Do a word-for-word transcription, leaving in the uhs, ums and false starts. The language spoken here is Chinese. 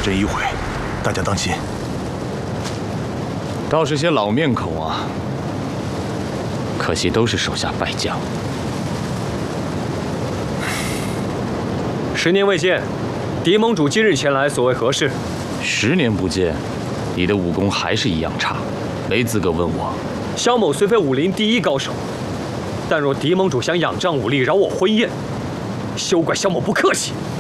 这一回，大家当心。 倒是些老面孔啊，可惜都是手下败将。 十年未见，狄盟主今日前来，所谓何事？ 十年不见，你的武功还是一样差，没资格问我。 萧某虽非武林第一高手，但若狄盟主想仰仗武力扰我婚宴，休怪萧某不客气。